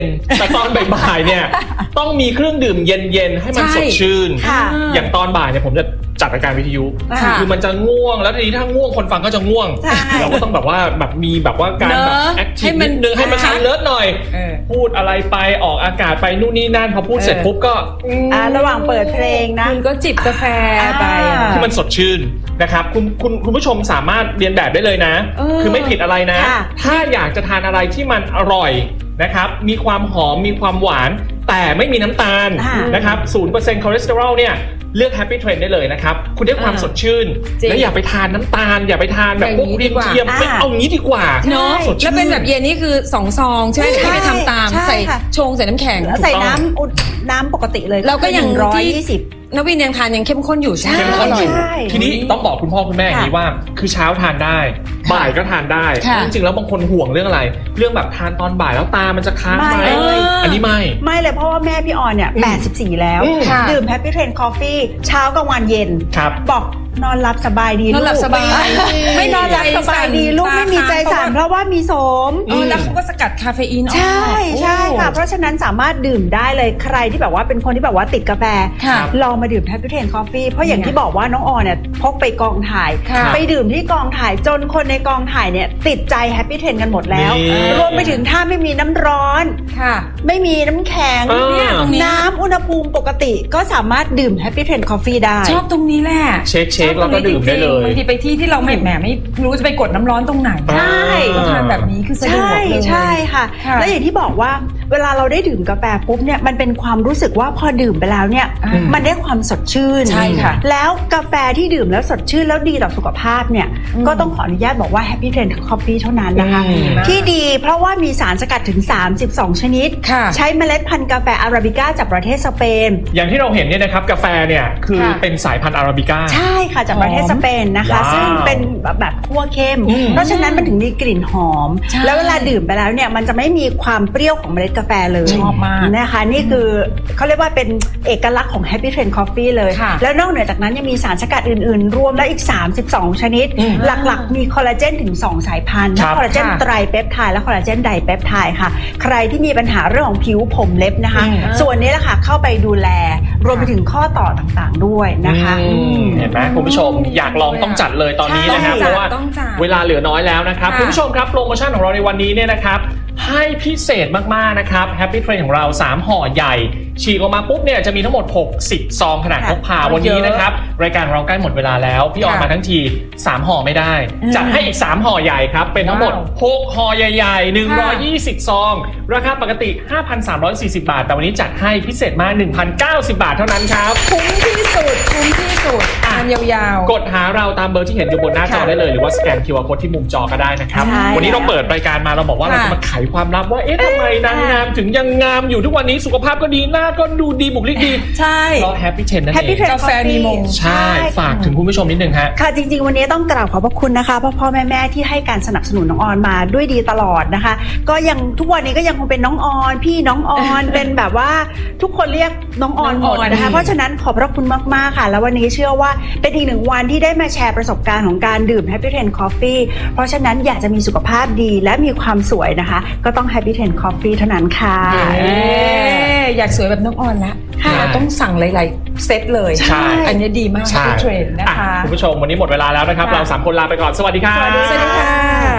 แต่ตอนบ่ายๆเนี่ยต้องมีเครื่องดื่มเย็นๆให้มันสดชื่นอย่างตอนบ่ายเนี่ยผมจะจัดรายการวิทยุคือมันจะง่วงแล้วทีนี้ถ้าง่วงคนฟังก็จะง่วงเราก็ต้องแบบว่าแบบมีแบบว่าการแบบแอคทีฟนิดนึงให้มันคันเลิศหน่อยพูดอะไรไปออกอากาศไปนู่นนี่นั่นพอพูดเสร็จปุ๊บก็ระหว่างเปิดเพลงนะคุณก็จิบกาแฟไปคือมันสดชื่นนะครับคุณผู้ชมสามารถเรียนแบบได้เลยนะคือไม่ผิดอะไรนะถ้าอยากจะทานอะไรที่มันอร่อยนะครับมีความหอมมีความหวานแต่ไม่มีน้ำตาลนะครับ 0% คอเลสเตอรอลเนี่ยเลือก Happy Trend ได้เลยนะครับคุณได้ความสดชื่นแล้วอย่าไปทานน้ำตาลอย่าไปทานแบบพวกเทียมไม่เอางี้ดีกว่าเนาะแล้วเป็นแบบเย็นนี่คือ2ซองใช่ไหมไม่ทำตามใส่ชงใส่น้ำแข็งใส่น้ำปกติเลยเราก็ยัง120นวินยังทานยังเข้มข้นอยู่ใช่เข้มข้นอยู่ทีนี้ต้องบอกคุณพ่อคุณแม่อย่างนี้ว่าคือเช้าทานได้บ่ายก็ทานได้จริงๆแล้วบางคนห่วงเรื่องอะไรเรื่องแบบทานตอนบ่ายแล้วตามันจะค้างไหมอันนี้ไม่เลยเพราะว่าแม่พี่ออนเนี่ย84แล้วดื่ม Happy Trend Coffee เช้ากลางวันเย็นบอกนอนหลับสบายดีนอนหลับสบายไม่นอนหลับสบายดีลูกไม่มีใจสั่นเพราะว่ามีโสมแล้วเขาก็สกัดคาเฟอีนใช่ค่ะเพราะฉะนั้นสามารถดื่มได้เลยใครที่แบบว่าเป็นคนที่แบบว่าติดกาแฟลองมาดื่ม Happy Trend Coffee เพราะอย่างที่บอกว่าน้องออนเนี่ยพกไปกองถ่ายไปดื่มที่กองถ่ายจนคนในกองถ่ายเนี่ยติดใจ Happy Trend กันหมดแล้วรวมไปถึงถ้าไม่มีน้ำร้อนไม่มีน้ำแข็งน้ำอุณหภูมิปกติก็สามารถดื่ม Happy Trend Coffee ได้ชอบตรงนี้แหละเช็คแล้วก็ดื่มได้เลยบางทีไปที่เราไม่รู้จะไปกดน้ำร้อนตรงไหนใช่ทานแบบนี้คือสะดวกเลยใช่ค่ะแล้วอย่างที่บอกว่าเวลาเราได้ดื่มกาแฟปุ๊บเนี่ยมันเป็นความรู้สึกว่าพอดื่มไปแล้วเนี่ยมันได้ความสดชื่นใช่ค่ะแล้วกาแฟที่ดื่มแล้วสดชื่นแล้วดีต่อสุขภาพเนี่ยก็ต้องขออนุญาตบอกว่า Happy Trend Coffee เท่านั้นนะคะที่ดีเพราะว่ามีสารสกัดถึง32ชนิดใช้เมล็ดพันธุ์กาแฟอาราบิก้าจากประเทศสเปนอย่างที่เราเห็นเนี่ยนะครับกาแฟเนี่ยคือเป็นสายพันธุ์อาราบิก้าใช่ค่ะจากประเทศสเปนนะคะซึ่งเป็นแบบคั่วเข้มเพราะฉะนั้นมันถึงมีกลิ่นหอมแล้วเวลาดื่มไปแล้วเนี่ยมันจะไม่มีความเปรี้ยวของเมล็ดกาแฟเลยชอบมากนะคะนี่คือเขาเรียกว่าเป็นเอกลักษณ์ของ Happy Trend Coffee เลยแล้วนอกเหนือจากนั้นยังมีสารสกัดอื่นๆรวมแล้วอีก32ชนิดหลักๆมีคอลลาเจนถึง2สายพันธุ์คอลลาเจนไตรเปปไทด์และคอลลาเจนไดเปปไทด์ค่ะใครที่มีปัญหาเรื่องของผิวผมเล็บนะคะส่วนนี้แหละค่ะเข้าไปดูแลรวมไปถึงข้อต่อต่างๆด้วยนะคะเห็นไหมคุณผู้ชมอยากลองต้องจัดเลยตอนนี้นะครับเพราะว่าเวลาเหลือน้อยแล้วนะครับคุณผู้ชมครับโปรโมชั่นของเราในวันนี้เนี่ยนะครับให้พิเศษมากๆนะครับ Happy Trend ของเรา3ห่อใหญ่ฉีกออกมาปุ๊บเนี่ยจะมีทั้งหมด60ซองขนาดพกพาวันนี้นะครับรายการเราใกล้หมดเวลาแล้วพี่ออกมาทั้งที3ห่อไม่ได้จัดให้อีก3ห่อใหญ่ครับเป็นทั้งหมด6ห่อใหญ่ๆ120ซองราคาปกติ 5,340 บาทแต่วันนี้จัดให้พิเศษมาก 1,090 บาทเท่านั้นครับคุ้มที่สุดอ่านยาวๆกดหาเราตามเบอร์ที่เห็นอยู่บนหน้าจอได้เลยหรือว่าสแกน QR Code ที่มุมจอก็ได้นะครับวันนี้เราเปิดรายการมาเราบอกว่าเราจะมาไขความลับว่าทำไมนางงามถึงยังงามอยู่ทุกวันนี้สุขภาพก็ดีหน้าก็ดูดีบุคลิกดีใช่เพราะ Happy Trend นั่นเองกาแฟมีมงใช่ฝากถึงคุณผู้ชมนิดนึงฮะค่ะจริงๆวันนี้ต้องกราบขอบพระคุณนะคะพ่อแม่ที่ให้การสนับสนุนน้องออนมาด้วยดีตลอดนะคะก็ยังทุกวันนี้ก็ยังคงเป็นน้องออนพี่น้องออนเป็นแบบว่าทุกคนเรียกน้องออนหมดนะคะเพราะฉะนั้นขอบพระคุณมากๆค่ะแล้ววันนี้เชื่อว่าเป็นอีกหนึ่งวันที่ได้มาแชร์ประสบการณ์ของการดื่ม Happy Trend Coffee เพราะฉะนั้นอยากจะมีสุขภาพดีและมีความสวยนะคะก็ต้อง Happy Trend Coffee เท่านั้นค่ะอยากสวยแบบน้องออนละต้องสั่งหลายๆเซตเลยอันนี้ดีมาก Happy Trend นะคะคุณผู้ชมวันนี้หมดเวลาแล้วนะครับเรา3คนลาไปก่อนสวัสดีครับสวัสดีค่ะ